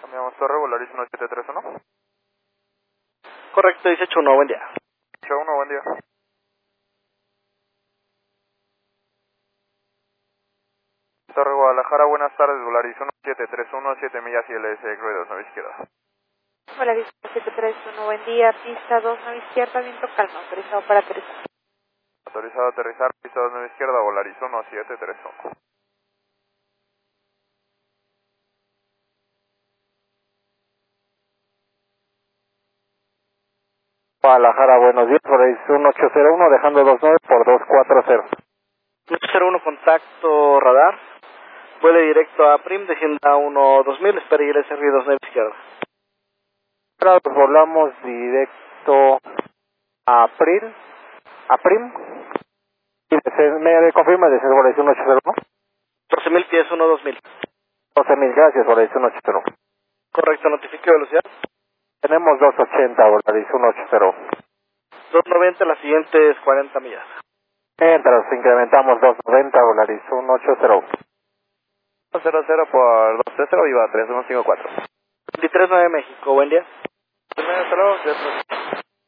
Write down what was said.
Cambiamos torre, Volaris 1731. Correcto, 181, buen día. 181, buen día. Torre Guadalajara, buenas tardes, Volaris 1731, 7 millas y LS, ruedas 9 izquierda. Hola, 731, buen día, pista 29 izquierda, viento calma, autorizado para aterrizar. Autorizado a aterrizar, pista 29 izquierda, Volaris 1731. Guadalajara, buenos días, Volaris 1801, dejando 29 por 240. 101, contacto radar. Vuele directo a Prim, descienda 1-2000, espera ir a ese río 29 izquierda. Ahora volamos directo a Prim, y me confirma el descenso Volaris 1801. 12.000 pies, 1-2000. 12.000, gracias, Volaris 1801. Correcto, notifique velocidad. Tenemos 280, Volaris 1801. 290, la siguiente es 40 millas. Mientras incrementamos 290, Volaris 1801. 00 por 230, viva 3154. 23-9 México, buen día. Hasta luego,